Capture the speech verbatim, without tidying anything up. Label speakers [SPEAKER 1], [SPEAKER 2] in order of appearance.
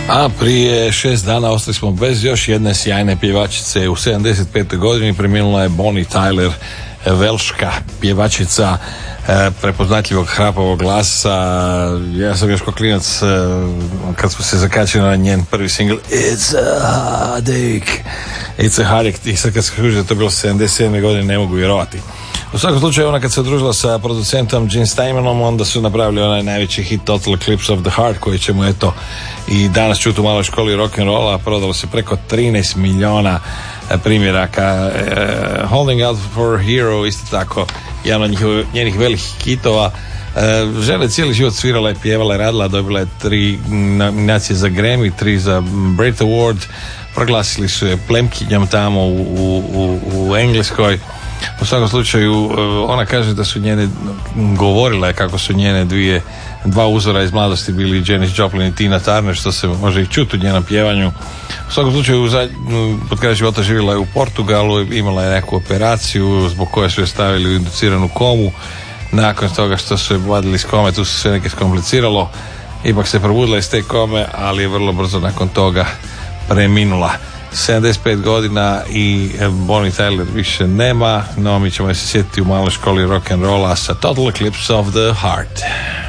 [SPEAKER 1] A prije šest dana ostali smo bez još jedne sjajne pjevačice. U sedamdeset petoj godini preminula je Bonnie Tyler, velška pjevačica prepoznatljivog hrapavog glasa. Ja sam još ko klinac kad smo se zakačili na njen prvi singl It's a Heartache. It's a Heartache. I sad kad se kaže da to bilo sedamdeset sedme godine ne mogu vjerovati. U svakom slučaju ona kad se udružila sa producentom Gene Steinmanom, onda su napravili onaj najveći hit Total Eclipse of the Heart, koji ćemo eto i danas čuti u maloj školi rock'n'rolla. Prodalo se preko trinaest milijuna primjeraka. uh, Holding Out for a Hero isto tako jedan od njih, njenih velikih hitova. Uh, žena cijeli život svirala i pjevala i radila, dobila je tri nominacije za Grammy, tri za Brit Award, proglasili su je plemkinjom tamo u, u, u, u Engleskoj. U svakom slučaju ona kaže da su njene, govorila je kako su njene dvije, dva uzora iz mladosti bili Janis Joplin i Tina Turner, što se može i čuti u njenom pjevanju. U svakom slučaju pod kraj života živjela je u Portugalu, imala je neku operaciju zbog koje su je stavili u induciranu komu. Nakon toga što su je vadili iz kome, tu se sve neke skompliciralo, ipak se probudila iz te kome, ali je vrlo brzo nakon toga preminula. sedamdeset pet godina i Bonnie Tyler više nema, no mi ćemo se sjetiti u maloj školi rock'n'rolla sa Total Eclipse of the Heart.